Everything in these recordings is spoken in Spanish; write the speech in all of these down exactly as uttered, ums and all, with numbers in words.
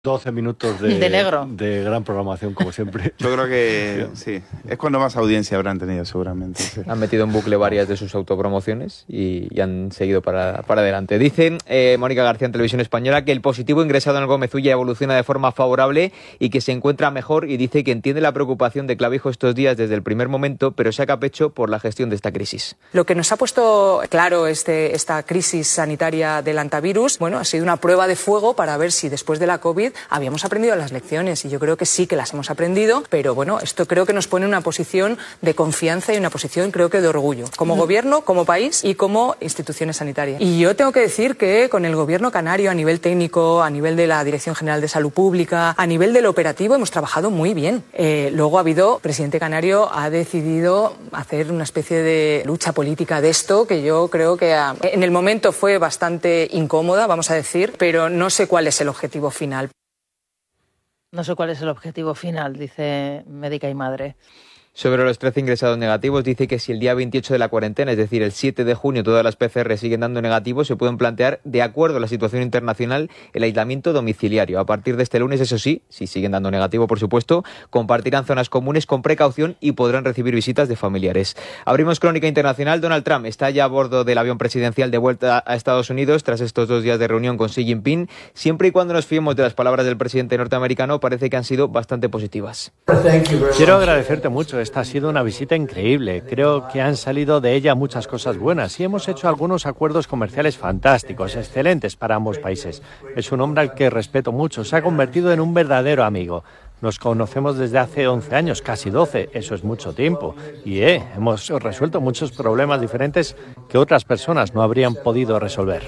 doce minutos de, de negro. De gran programación, como siempre. Yo creo que sí. Es cuando más audiencia habrán tenido, seguramente. Sí. Han metido en bucle varias de sus autopromociones y, y han seguido para, para adelante. Dice eh, Mónica García en Televisión Española que el positivo ingresado en el Gómez Ulla evoluciona de forma favorable y que se encuentra mejor, y dice que entiende la preocupación de Clavijo estos días desde el primer momento, pero saca pecho por la gestión de esta crisis. Lo que nos ha puesto claro este, esta crisis sanitaria del antivirus, bueno, ha sido una prueba de fuego para ver si después de la COVID habíamos aprendido las lecciones, y yo creo que sí que las hemos aprendido, pero bueno, esto creo que nos pone en una posición de confianza y una posición creo que de orgullo, como gobierno, como país y como instituciones sanitarias. Y yo tengo que decir que con el gobierno canario a nivel técnico, a nivel de la Dirección General de Salud Pública, a nivel del operativo hemos trabajado muy bien. Eh, luego ha habido, el presidente canario ha decidido hacer una especie de lucha política de esto, que yo creo que a, en el momento fue bastante incómoda, vamos a decir, pero no sé cuál es el objetivo final. No sé cuál es el objetivo final, dice médica y madre. Sobre los trece ingresados negativos, dice que si el día veintiocho de la cuarentena, es decir, el siete de junio, todas las P C R siguen dando negativos, se pueden plantear, de acuerdo a la situación internacional, el aislamiento domiciliario. A partir de este lunes, eso sí, si siguen dando negativo, por supuesto, compartirán zonas comunes con precaución y podrán recibir visitas de familiares. Abrimos crónica internacional. Donald Trump está ya a bordo del avión presidencial de vuelta a Estados Unidos tras estos dos días de reunión con Xi Jinping. Siempre y cuando nos fiemos de las palabras del presidente norteamericano, parece que han sido bastante positivas. Quiero agradecerte mucho. Esta ha sido una visita increíble. Creo que han salido de ella muchas cosas buenas y hemos hecho algunos acuerdos comerciales fantásticos, excelentes para ambos países. Es un hombre al que respeto mucho. Se ha convertido en un verdadero amigo. Nos conocemos desde hace once años, casi doce. Eso es mucho tiempo. Y eh, hemos resuelto muchos problemas diferentes que otras personas no habrían podido resolver.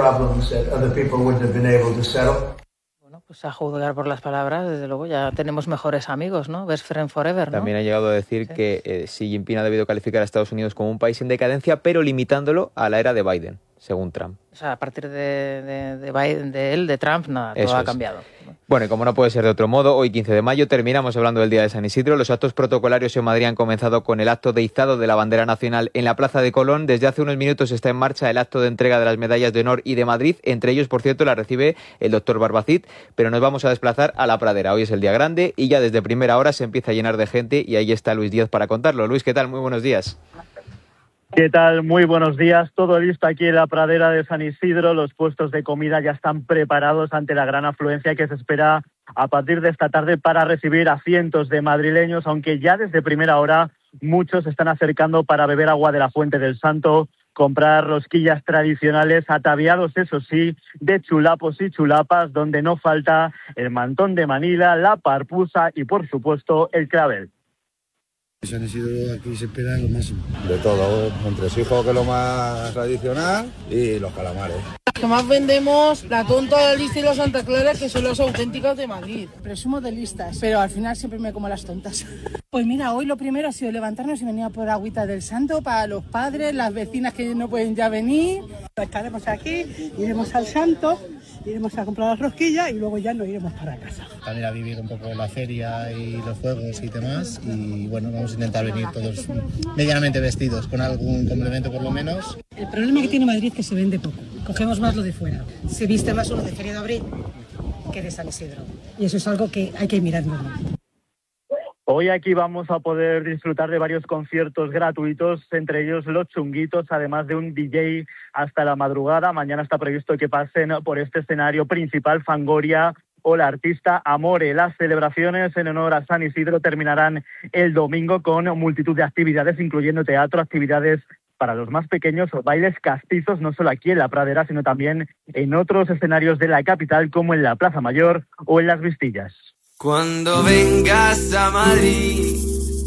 Pues a juzgar por las palabras, desde luego ya tenemos mejores amigos, ¿no? Best friend forever, ¿no? También ha llegado a decir sí. que eh, Xi Jinping ha debido calificar a Estados Unidos como un país en decadencia, pero limitándolo a la era de Biden, según Trump. O sea, a partir de, de, de Biden, de él, de Trump, nada, todo Eso ha es. cambiado. Bueno, y como no puede ser de otro modo, hoy quince de mayo terminamos hablando del Día de San Isidro. Los actos protocolarios en Madrid han comenzado con el acto de izado de la bandera nacional en la Plaza de Colón. Desde hace unos minutos está en marcha el acto de entrega de las medallas de honor y de Madrid. Entre ellos, por cierto, la recibe el doctor Barbacid, pero nos vamos a desplazar a la Pradera. Hoy es el día grande y ya desde primera hora se empieza a llenar de gente y ahí está Luis Díaz para contarlo. Luis, ¿qué tal? Muy buenos días. ¿Qué tal? Muy buenos días. Todo listo aquí en la Pradera de San Isidro. Los puestos de comida ya están preparados ante la gran afluencia que se espera a partir de esta tarde para recibir a cientos de madrileños, aunque ya desde primera hora muchos se están acercando para beber agua de la Fuente del Santo, comprar rosquillas tradicionales, ataviados, eso sí, de chulapos y chulapas, donde no falta el mantón de Manila, la parpusa y, por supuesto, el clavel. San Isidro aquí se espera lo máximo. De todo, entresijos, que es lo más tradicional, y los calamares. Las que más vendemos, la tonta, la lista y la Santa Clara, que son las auténticas de Madrid. Presumo de listas, pero al final siempre me como las tontas. Pues mira, hoy lo primero ha sido levantarnos y venir a por agüita del Santo para los padres, las vecinas que no pueden ya venir. Estaremos aquí, iremos al Santo, iremos a comprar las rosquillas y luego ya nos iremos para casa. También a vivir un poco la feria y los juegos y demás, y bueno, vamos a intentar venir todos medianamente vestidos, con algún complemento por lo menos. El problema que tiene Madrid es que se vende poco, cogemos más lo de fuera, se viste más uno de Feria de Abril que de San Isidro, y eso es algo que hay que mirarlo. Hoy aquí vamos a poder disfrutar de varios conciertos gratuitos, entre ellos Los Chunguitos, además de un D J hasta la madrugada. Mañana está previsto que pasen por este escenario principal Fangoria o la artista Amore. Las celebraciones en honor a San Isidro terminarán el domingo con multitud de actividades, incluyendo teatro, actividades para los más pequeños o bailes castizos, no solo aquí en la Pradera, sino también en otros escenarios de la capital, como en la Plaza Mayor o en Las Vistillas. Cuando vengas a Madrid,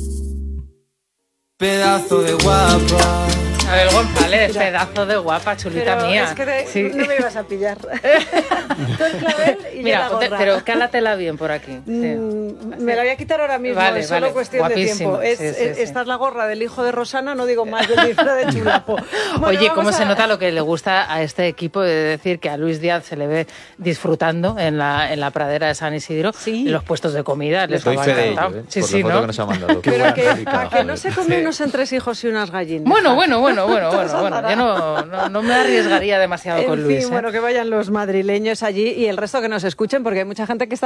pedazo de guapa. Abel González, mira, pedazo de guapa, chulita pero mía. Es que te, sí. no me ibas a pillar. Tú el clavel y mira, yo la gorra. Pero cálatela bien por aquí. Sí. Mm, me la voy a quitar ahora mismo, vale, es solo vale. cuestión Guapísimo. de tiempo. Es, sí, sí, es, sí. Esta es la gorra del hijo de Rosana, no digo más del disfraz de chulapo. Bueno, oye, ¿cómo a... se nota lo que le gusta a este equipo de decir que a Luis Díaz se le ve disfrutando en la, en la Pradera de San Isidro, sí. en los puestos de comida? Les Estoy fe de ello, ¿eh? Sí, por sí, la foto ¿no? que nos ha mandado. Qué pero que, rica, a que no se come sí. unos entresijos y unas gallinas. Bueno, bueno, bueno. bueno, bueno, bueno, bueno, yo no, no, no me arriesgaría demasiado en con Luis. fin, ¿eh? bueno, que vayan los madrileños allí y el resto que nos escuchen, porque hay mucha gente que está